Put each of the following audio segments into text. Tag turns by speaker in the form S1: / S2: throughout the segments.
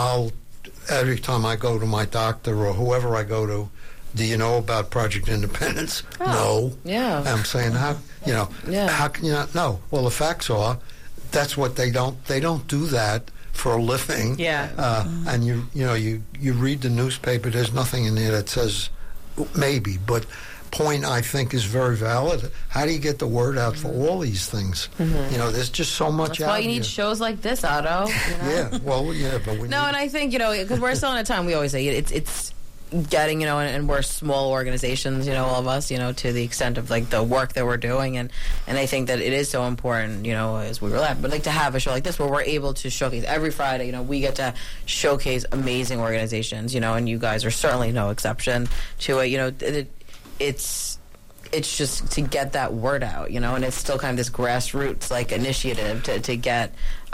S1: every time I go to my doctor or whoever I go to, do you know about Project Independence? No.
S2: Yeah.
S1: I'm saying, how can you not know? Well, the facts are, that's what they don't do that for a living.
S3: Yeah.
S1: And you read the newspaper, there's nothing in there that says maybe, but point I think is very valid. How do you get the word out for all these things? There's just so much
S2: That's why you need shows like this, Otto.
S1: Yeah, well, yeah, but we
S2: and I think, because we're still in a time, we always say it's getting, and we're small organizations, all of us, to the extent of like the work that we're doing, and I think that it is so important, as we relate, but like to have a show like this where we're able to showcase every Friday, we get to showcase amazing organizations, and you guys are certainly no exception to it. It's just to get that word out, and it's still kind of this grassroots like initiative to get,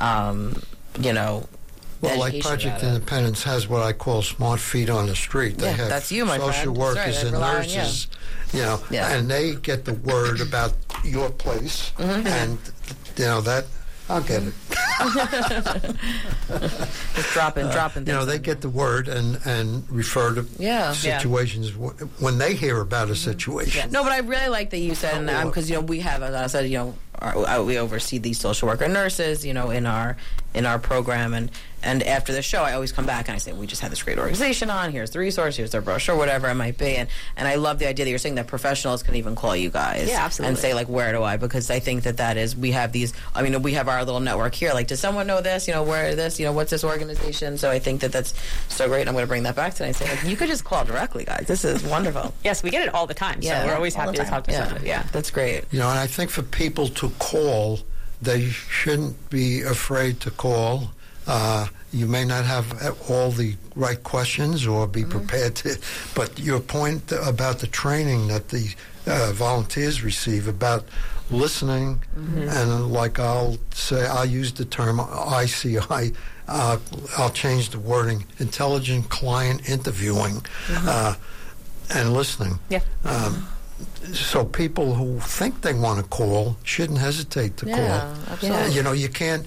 S1: well, like Project Independence has what I call smart feet on the street. They have
S2: that's you, my
S1: social
S2: friend.
S1: workers and nurses, and they get the word about your place, and that I'll get it.
S2: Just dropping things.
S1: They get the word and refer to situations when they hear about a situation.
S2: Yeah. No, but I really like that you said, because we have, as I said, we oversee these social worker nurses, in our program, and after the show, I always come back and I say, we just had this great organization on. Here's the resource. Here's their brochure, whatever it might be. And I love the idea that you're saying that professionals can even call you guys, and say like, where do I? Because I think that is, we have these. I mean, we have our little network here. Like, does someone know this? Where is this? What's this organization? So I think that's so great. I'm going to bring that back tonight. Say, like, you could just call directly, guys. This is wonderful.
S3: Yes, we get it all the time. So we're always happy to talk to someone. Yeah,
S2: that's great.
S1: And I think for people to call, they shouldn't be afraid to call. You may not have all the right questions or be prepared to, but your point about the training that the volunteers receive about listening, and like I'll use the term ICI, I'll change the wording, intelligent client interviewing, and listening.
S3: Yeah.
S1: So people who think they want to call shouldn't hesitate to call.
S2: Absolutely.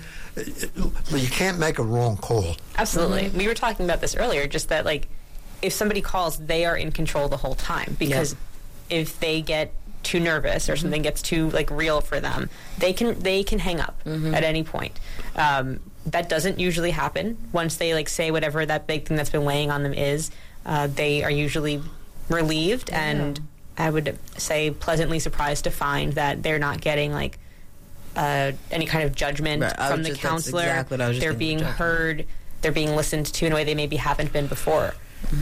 S1: You can't make a wrong call.
S3: Absolutely. We were talking about this earlier, just that like if somebody calls, they are in control the whole time, because if they get too nervous or something gets too like real for them, they can hang up at any point. That doesn't usually happen. Once they like say whatever that big thing that's been weighing on them is, they are usually relieved and I would say pleasantly surprised to find that they're not getting like any kind of judgment from the counselor.
S2: Exactly
S3: they're being heard. They're being listened to in a way they maybe haven't been before.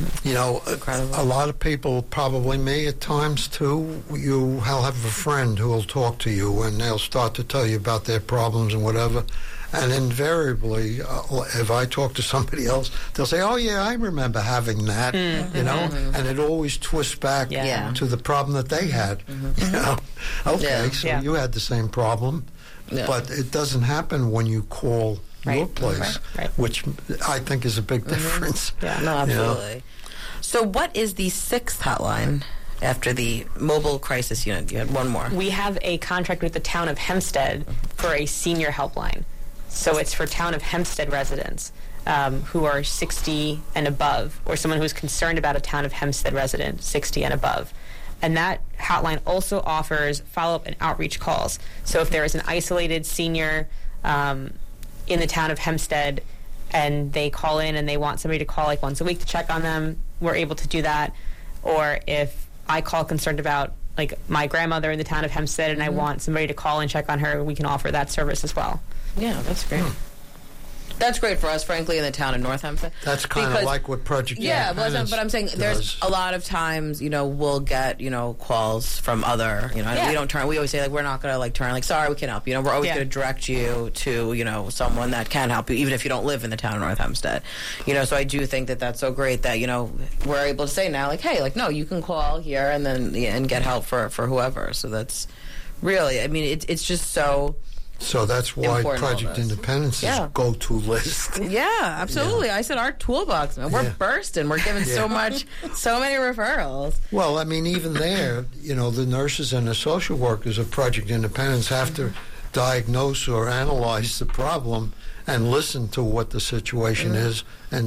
S1: A lot of people, probably me at times too, you'll have a friend who will talk to you and they'll start to tell you about their problems and whatever. And invariably, if I talk to somebody else, they'll say, oh, yeah, I remember having that, and it always twists back to the problem that they had. Okay, so you had the same problem, but it doesn't happen when you call your place, which I think is a big difference.
S2: Yeah, no, absolutely. So what is the 6th hotline after the mobile crisis unit? You had one more.
S3: We have a contract with the town of Hempstead for a senior helpline. So it's for town of Hempstead residents who are 60 and above, or someone who's concerned about a town of Hempstead resident, 60 and above. And that hotline also offers follow-up and outreach calls. So if there is an isolated senior in the town of Hempstead and they call in and they want somebody to call like once a week to check on them, we're able to do that. Or if I call concerned about like my grandmother in the town of Hempstead and I want somebody to call and check on her, we can offer that service as well.
S2: Yeah, that's great. That's great for us, frankly, in the town of North Hempstead.
S1: That's kind of like what Project Independence
S2: but I'm saying there's a lot of times, we'll get, calls from other, we don't turn, we always say, like, we're not going to, like, turn, like, sorry, we can't help you. We're always going to direct you to, someone that can help you, even if you don't live in the town of North Hempstead. So I do think that that's so great that, we're able to say now, like, hey, like, no, you can call here and then and get help for whoever. So that's really, I mean, it's just so...
S1: So that's why Project Independence is go-to list.
S2: Yeah, absolutely. I said our toolbox, man. We're bursting. We're giving so many referrals.
S1: Well, I mean, even there, the nurses and the social workers of Project Independence have to diagnose or analyze the problem and listen to what the situation is and